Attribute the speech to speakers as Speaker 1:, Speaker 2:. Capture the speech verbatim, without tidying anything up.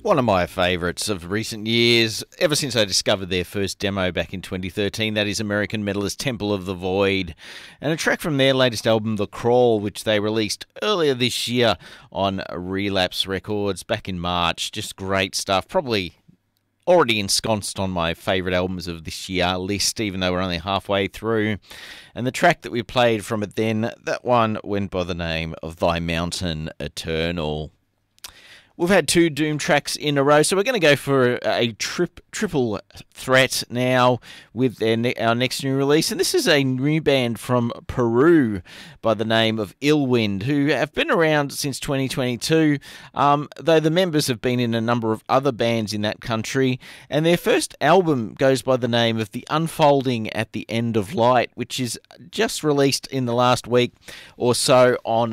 Speaker 1: One of my favourites of recent years, ever since I discovered their first demo back in twenty thirteen, that is American Metalist Temple of the Void, and a track from their latest album, The Crawl, which they released earlier this year on Relapse Records back in March. Just great stuff, probably already ensconced on my favourite albums of this year list, even though we're only halfway through. And the track that we played from it then, that one went by the name of Thy Mountain Eternal. We've had two Doom tracks in a row, so we're going to go for a trip, triple threat now with their ne- our next new release. And this is a new band from Peru by the name of Illwind, who have been around since twenty twenty-two, um, though the members have been in a number of other bands in that country. And their first album goes by the name of The Unfolding at the End of Light, which is just released in the last week or so on